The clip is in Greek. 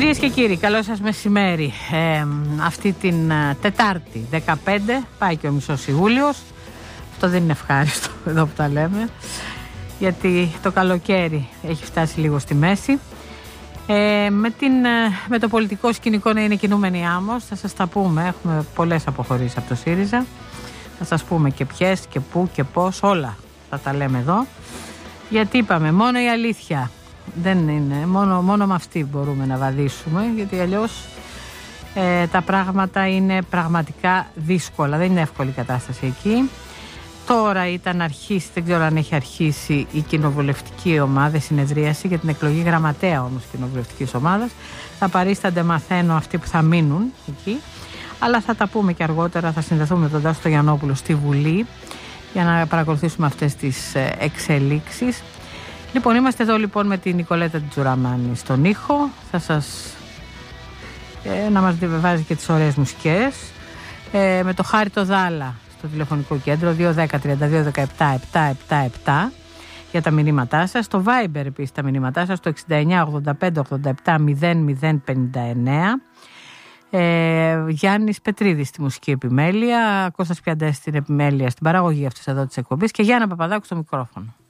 Κυρίες και κύριοι, καλό σας μεσημέρι. Αυτή την Τετάρτη 15 πάει και ο μισός Ιούλιος. Αυτό δεν είναι ευχάριστο εδώ που τα λέμε, γιατί το καλοκαίρι έχει φτάσει λίγο στη μέση. Με το πολιτικό σκηνικό να είναι κινούμενη άμμος, θα σας τα πούμε. Έχουμε πολλές αποχωρήσεις από το ΣΥΡΙΖΑ. Θα σας πούμε και ποιες και πού και πώς, όλα θα τα λέμε εδώ. Γιατί είπαμε, μόνο η αλήθεια δεν είναι, μόνο με αυτή μπορούμε να βαδίσουμε, γιατί αλλιώς τα πράγματα είναι πραγματικά δύσκολα. Δεν είναι εύκολη η κατάσταση εκεί. Τώρα ήταν αρχίσει, δεν ξέρω αν έχει αρχίσει η κοινοβουλευτική ομάδα, συνεδρίαση για την εκλογή γραμματέα όμως κοινοβουλευτικής ομάδας. Θα παρίστανται, μαθαίνω, αυτοί που θα μείνουν εκεί. Αλλά θα τα πούμε και αργότερα, θα συνδεθούμε με τον Τάσο Γιαννόπουλο στη Βουλή για να παρακολουθήσουμε αυτές τις εξελίξεις. Λοιπόν, είμαστε εδώ λοιπόν με την Νικολέτα Τζουραμάνη στον ήχο. Θα σας να μας διαβάζει και τις ωραίες μουσικές. Με το Χάρη το Δάλα στο τηλεφωνικό κέντρο 210-3217-777 για τα μηνύματά σας. Στο Viber επίσης τα μηνύματά σας, το 69-85-87-0059. Γιάννης Πετρίδης στη μουσική επιμέλεια, Κώστας Πιαντές στην επιμέλεια, στην παραγωγή αυτής εδώ της εκπομπής και Γιάννα Παπαδάκου στο μικρόφωνο.